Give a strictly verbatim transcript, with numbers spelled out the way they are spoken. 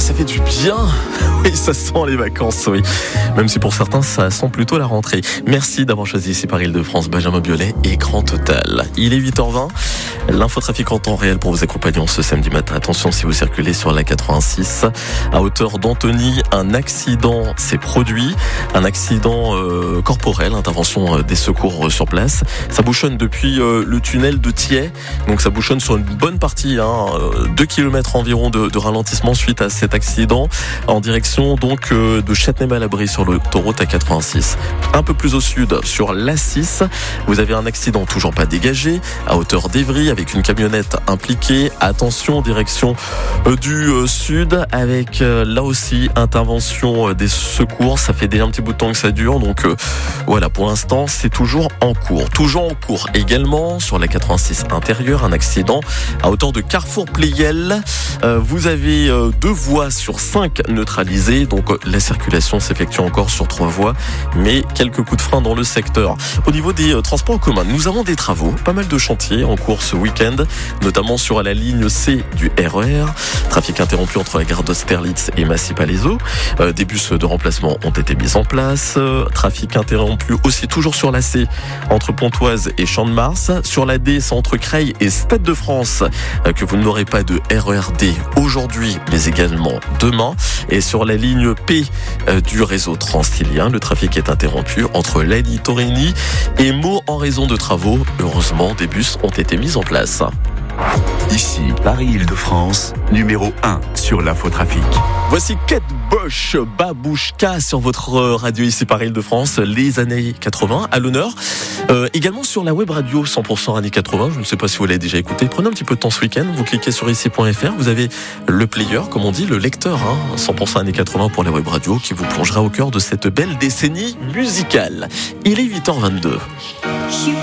ça fait du bien. Oui, ça sent les vacances, oui. Même si pour certains, ça sent plutôt la rentrée. Merci d'avoir choisi ici par Île-de-France, Benjamin Biolay et Grand Total. Il est huit heures vingt. L'infotrafic en temps réel pour vous accompagner en ce samedi matin. Attention si vous circulez sur la quatre-vingt-six. À hauteur d'Antony, un accident s'est produit. Un accident euh, corporel, intervention des secours sur place. Ça bouchonne depuis euh, le tunnel de Thiais. Donc ça bouchonne sur une bonne partie, hein, deux kilomètres environ de, de ralentissement suite à cet accident. En direction donc euh, de Châtenay-Malabry sur l'autoroute A quatre-vingt-six. Un peu plus au sud, sur l'A six, vous avez un accident toujours pas dégagé, à hauteur d'Evry, avec une camionnette impliquée. Attention, direction euh, du euh, sud, avec euh, là aussi intervention euh, des secours. Ça fait déjà un petit bout de temps que ça dure, donc euh, voilà, pour l'instant, c'est toujours en cours. Toujours en cours également, sur la quatre-vingt-six intérieure, un accident à hauteur de Carrefour Pleyel. Euh, vous avez euh, deux voies sur cinq neutralisées, donc euh, la circulation s'effectue encore sur trois voies, mais quelques coups de frein dans le secteur. Au niveau des euh, transports en commun, nous avons des travaux, pas mal de chantiers en cours ce week-end, notamment sur la ligne C du R E R. Trafic interrompu entre la gare d'Austerlitz et Massy-Palaiseau. Euh, des bus de remplacement ont été mis en place. Euh, trafic interrompu aussi toujours sur la C entre Pontoise et Champ-de-Mars. Sur la D, c'est entre Creil et Stade de France euh, que vous n'aurez pas de R E R D aujourd'hui, mais également demain. Et sur la ligne P euh, du réseau transilien, le trafic est interrompu entre Lagny, Torigny et Meaux en raison de travaux. Heureusement, des bus ont été mis en place. Ici, Paris-Île-de-France, numéro un sur l'infotrafic. Voici Kate Bush, Babouchka sur votre radio ici par Île-de-France, les années quatre-vingts à l'honneur. Euh, également sur la web radio cent pour cent années quatre-vingts, je ne sais pas si vous l'avez déjà écouté. Prenez un petit peu de temps ce week-end, vous cliquez sur ici point f r, vous avez le player, comme on dit, le lecteur, hein, cent pour cent années quatre-vingts pour la web radio qui vous plongera au cœur de cette belle décennie musicale. Il est huit heures vingt-deux.